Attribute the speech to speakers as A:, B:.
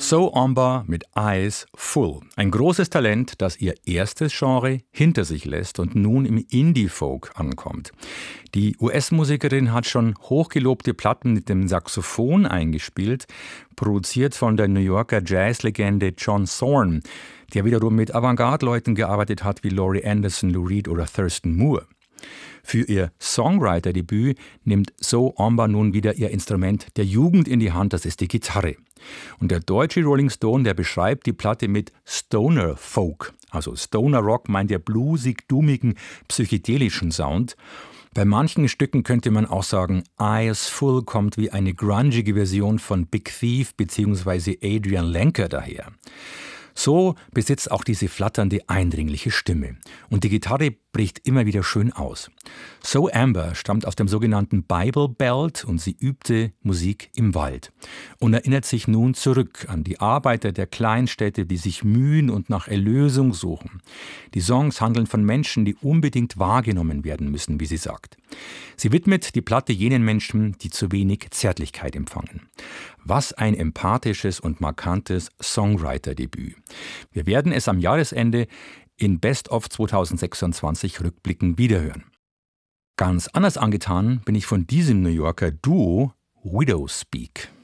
A: So Amber mit Eyes Full. Ein großes Talent, das ihr erstes Genre hinter sich lässt und nun im Indie-Folk ankommt. Die US-Musikerin hat schon hochgelobte Platten mit dem Saxophon eingespielt, produziert von der New Yorker Jazzlegende John Zorn, der wiederum mit Avantgarde-Leuten gearbeitet hat wie Laurie Anderson, Lou Reed oder Thurston Moore. Für ihr Songwriter-Debüt nimmt So Amber nun wieder ihr Instrument der Jugend in die Hand, das ist die Gitarre. Und der deutsche Rolling Stone, der beschreibt die Platte mit Stoner Folk. Also Stoner Rock meint der bluesig-dummigen, psychedelischen Sound. Bei manchen Stücken könnte man auch sagen, Eyes Full kommt wie eine grungige Version von Big Thief bzw. Adrian Lenker daher. So besitzt auch diese flatternde, eindringliche Stimme. Und die Gitarre bricht immer wieder schön aus. So Amber stammt aus dem sogenannten Bible Belt und sie übte Musik im Wald und erinnert sich nun zurück an die Arbeiter der Kleinstädte, die sich mühen und nach Erlösung suchen. Die Songs handeln von Menschen, die unbedingt wahrgenommen werden müssen, wie sie sagt. Sie widmet die Platte jenen Menschen, die zu wenig Zärtlichkeit empfangen. Was ein empathisches und markantes Songwriter-Debüt. Wir werden es am Jahresende in Best of 2026 rückblickend wiederhören. Ganz anders angetan bin ich von diesem New Yorker Duo Widowspeak.